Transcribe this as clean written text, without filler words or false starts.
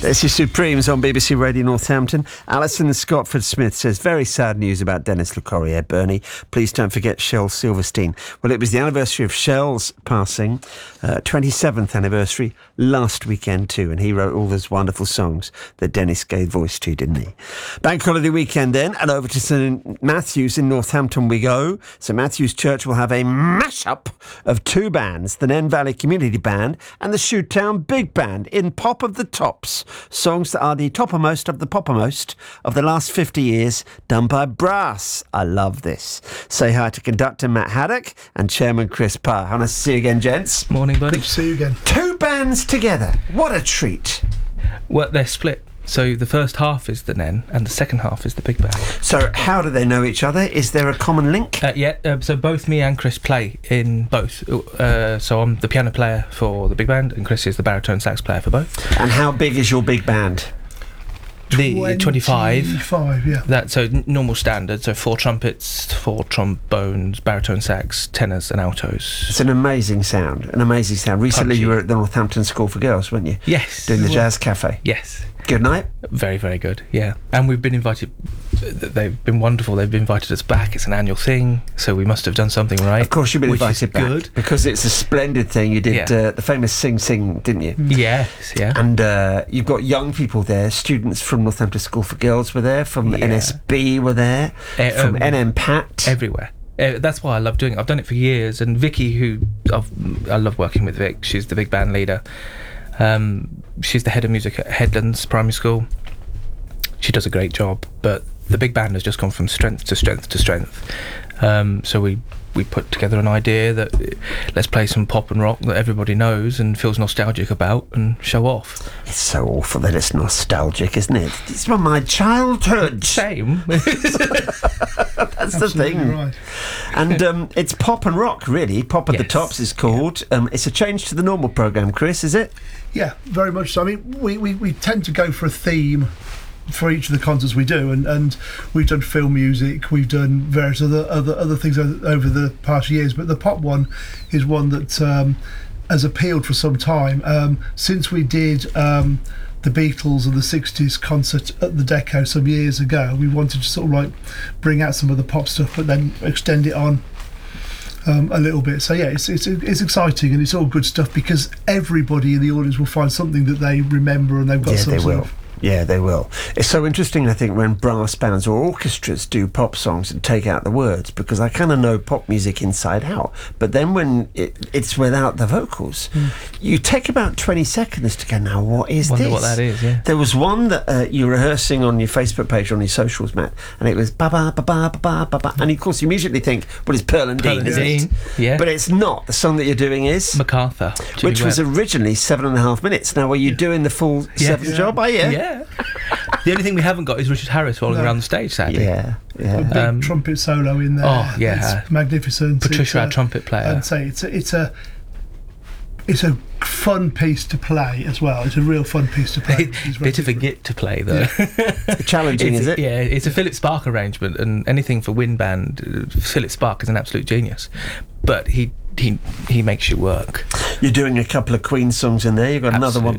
This is Supremes on BBC Radio Northampton. Alison Scotford-Smith says, very sad news about Dennis Le Corrier, Bernie. Please don't forget Shel Silverstein. Well, it was the anniversary of Shel's passing, 27th anniversary, last weekend too, and he wrote all those wonderful songs that Dennis gave voice to, didn't he? Bank holiday weekend then, and over to St Matthew's in Northampton we go. St Matthew's Church will have a mashup of two bands, the Nen Valley Community Band and the Shoetown Big Band, in Pop of the Tops, songs that are the toppermost of the poppermost of the last 50 years, done by brass. I love this. Say hi to conductor Matt Haddock and chairman Chris Parr. How nice to see you again, gents. Morning, buddy. Good to see you again. Two bands together. What a treat. Well, they're split. So the first half is the Nen and the second half is the Big Band. So how do they know each other? Is there a common link? So both me and Chris play in both. So I'm the piano player for the Big Band and Chris is the baritone sax player for both. And how big is your big band? The 25. 25, yeah. Normal standard, so 4 trumpets, 4 trombones, baritone sax, tenors and altos. It's an amazing sound, Recently you were at the Northampton School for Girls, weren't you? Yes. Doing the Jazz Cafe. Yes. Good night? Very, very good, yeah. And we've been invited, they've been wonderful, they've invited us back. It's an annual thing, so we must have done something right. Of course you've been invited back. Good. Because it's a splendid thing. You did the famous Sing Sing, didn't you? Yes, yeah. And you've got young people there, students from Northampton School for Girls were there, from NSB were there, from NM Pat. Everywhere. That's why I love doing it. I've done it for years, and Vicky, I love working with Vic, she's the big band leader. She's the head of music at Headlands Primary School. She does a great job, but the big band has just gone from strength to strength to strength. So we put together an idea that let's play some pop and rock that everybody knows and feels nostalgic about and show off. It's so awful that it's nostalgic, isn't it? It's from my childhood. Same. That's Absolutely the thing. right. And it's pop and rock, really. Pop at the Tops is called. It's a change to the normal programme, Chris, is it? Yeah, very much so. I mean, we tend to go for a theme for each of the concerts we do, and we've done film music, we've done various other things over the past years, but the pop one is one that has appealed for some time. Since we did the Beatles and the 60s concert at the Deco some years ago, we wanted to sort of like bring out some of the pop stuff but then extend it on a little bit. So yeah, it's exciting and it's all good stuff because everybody in the audience will find something that they remember and they've got some sort of... Yeah, they will. It's so interesting, I think, when brass bands or orchestras do pop songs and take out the words, because I kind of know pop music inside out. But then when it's without the vocals, you take about 20 seconds to go, now, what is this? Wonder what that is, yeah. There was one that you're rehearsing on your Facebook page, on your socials, Matt, and it was ba-ba-ba-ba-ba-ba-ba, and of course you immediately think, well, it's Pearl and Dean, isn't it? Yeah. But it's not. The song that you're doing is... MacArthur. Which was originally 7.5 minutes. Now, are you doing the full 7 job, are you? Yeah. The only thing we haven't got is Richard Harris rolling around the stage, sadly. Yeah. A big trumpet solo in there. Oh, yeah. It's magnificent. Patricia, our trumpet player. I'd say it's a fun piece to play as well. It's a real fun piece to play. Bit of a git to play, though. Yeah. Challenging, is it? Yeah, it's a Philip Spark arrangement, and anything for wind band, Philip Spark is an absolute genius. But he makes you work. You're doing a couple of Queen songs in there. You've got another one